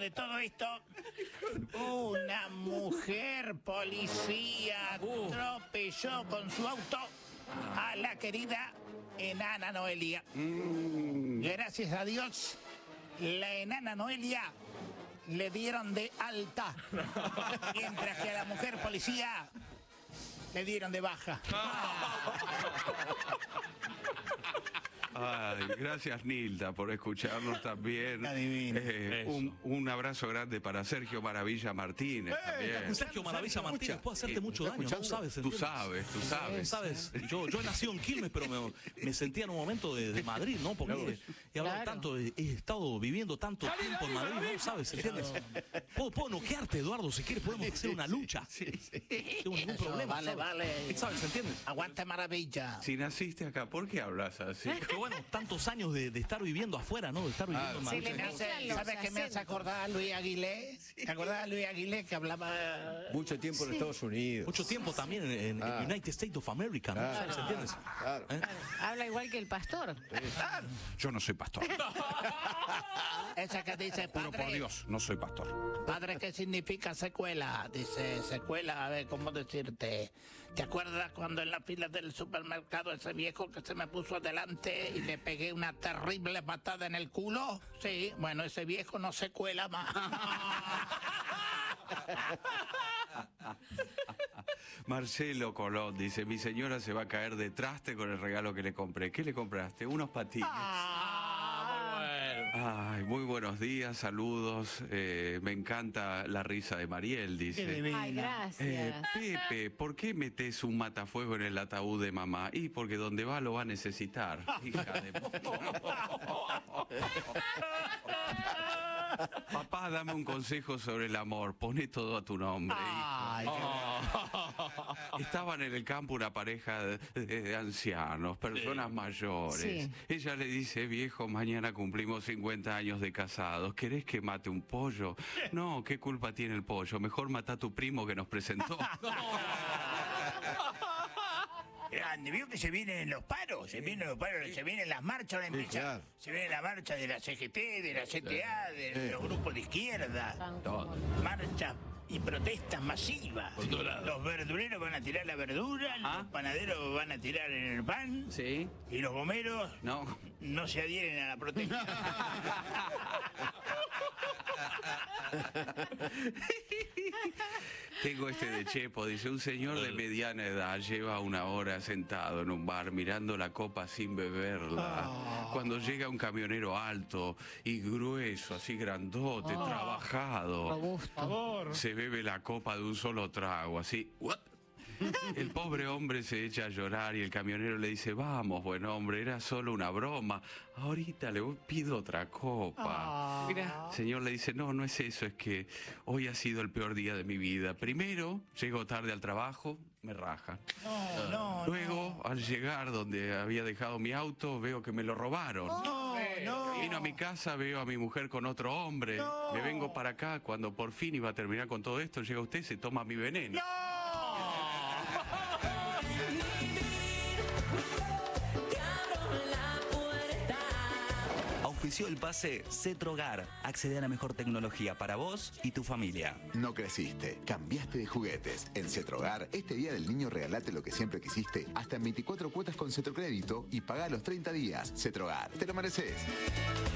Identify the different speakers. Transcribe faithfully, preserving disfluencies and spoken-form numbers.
Speaker 1: de todo esto, una mujer policía atropelló con su auto a la querida enana Noelia. Gracias a Dios, la enana Noelia le dieron de alta, mientras que a la mujer policía le dieron de baja.
Speaker 2: Ay, gracias Nilda por escucharnos también. Eh, un, un abrazo grande para Sergio Maravilla Martínez. También.
Speaker 3: Sergio Maravilla Martínez puede hacerte mucho daño, ¿no? ¿Sabes?
Speaker 2: Tú sabes, tú sabes.
Speaker 3: ¿Sabes? Yo, yo he nacido en Quilmes, pero me, me sentía en un momento de, de Madrid, ¿no? Porque he, he hablado tanto, he, he estado viviendo tanto tiempo en Madrid, ¿no? ¿Sabes? ¿Entiendes? Puedo, puedo noquearte, Eduardo, si quieres podemos hacer una lucha. Sí, sí. No tengo ningún problema.
Speaker 1: Vale,
Speaker 3: ¿sabes?
Speaker 1: vale.
Speaker 3: ¿Sabes? ¿Entiendes?
Speaker 1: Aguanta Maravilla.
Speaker 2: Si naciste acá, ¿por qué hablas así?
Speaker 3: Pero bueno, tantos años de, de estar viviendo afuera, ¿no? De estar viviendo en Madrid.
Speaker 1: ¿Sabes qué me hace acordar a Luis Aguilé? ¿Te acordás de Luis Aguilé que hablaba
Speaker 4: mucho tiempo en
Speaker 1: sí.
Speaker 4: Estados Unidos?
Speaker 3: Mucho tiempo también en, en ah. United States of America, ¿no?
Speaker 4: Claro.
Speaker 3: ¿Se entiendes?
Speaker 4: Claro.
Speaker 5: ¿Eh? Habla igual que el pastor.
Speaker 2: Claro. Yo no soy pastor.
Speaker 1: Esa que dice padre.
Speaker 2: Pero por Dios, no soy pastor.
Speaker 1: Padre, ¿qué significa secuela? Dice secuela, a ver, ¿cómo decirte? ¿Te acuerdas cuando en la fila del supermercado ese viejo que se me puso adelante y le pegué una terrible patada en el culo? Sí, bueno, ese viejo no se cuela más.
Speaker 2: Marcelo Colón dice, mi señora se va a caer de traste con el regalo que le compré. ¿Qué le compraste? Unos patines. Ay, muy buenos días, saludos. Eh, me encanta la risa de Mariel, dice.
Speaker 5: Ay, gracias.
Speaker 2: Eh, Pepe, ¿por qué metes un matafuego en el ataúd de mamá? Y porque donde va lo va a necesitar. Hija de... Papá, dame un consejo sobre el amor. Pone todo a tu nombre.
Speaker 1: Ay,
Speaker 2: oh. Estaban en el campo una pareja de, de, de ancianos, personas sí. mayores. Sí. Ella le dice, viejo, mañana cumplimos cincuenta años de casados. ¿Querés que mate un pollo? No, ¿qué culpa tiene el pollo? Mejor mata a tu primo que nos presentó.
Speaker 1: Grande, vio que se vienen los paros, se vienen los paros, se vienen las marchas, ahora empieza, sí, claro. Se viene la marcha de la C G T, de la C T A, de sí. los grupos de izquierda, todo. Marchas y protestas masivas. Los verdureros van a tirar la verdura, ¿ah? Los panaderos van a tirar en el pan,
Speaker 2: sí.
Speaker 1: Y los gomeros
Speaker 2: no,
Speaker 1: no se adhieren a la protesta.
Speaker 2: Tengo este de Chepo, dice, un señor de mediana edad lleva una hora sentado en un bar mirando la copa sin beberla. Oh. Cuando llega un camionero alto y grueso, así grandote, oh. trabajado,
Speaker 5: Augusto.
Speaker 2: Se bebe la copa de un solo trago, así... ¿What? El pobre hombre se echa a llorar y el camionero le dice, vamos, buen hombre, era solo una broma. Ahorita le pido otra copa.
Speaker 1: Oh.
Speaker 2: Señor le dice, no, no es eso, es que hoy ha sido el peor día de mi vida. Primero, llego tarde al trabajo, me rajan.
Speaker 1: No, no,
Speaker 2: Luego,
Speaker 1: no.
Speaker 2: al llegar donde había dejado mi auto, veo que me lo robaron.
Speaker 1: No, no.
Speaker 2: Vino a mi casa, veo a mi mujer con otro hombre.
Speaker 1: No.
Speaker 2: Me vengo para acá, cuando por fin iba a terminar con todo esto, llega usted y se toma mi veneno.
Speaker 1: ¡No!
Speaker 6: Auspició el pase Cetrogar. Accede a la mejor tecnología para vos y tu familia.
Speaker 7: No creciste, cambiaste de juguetes. En Cetrogar, este día del niño regalate lo que siempre quisiste, hasta en veinticuatro cuotas con Cetrocrédito y pagá los treinta días. Cetrogar, te lo mereces.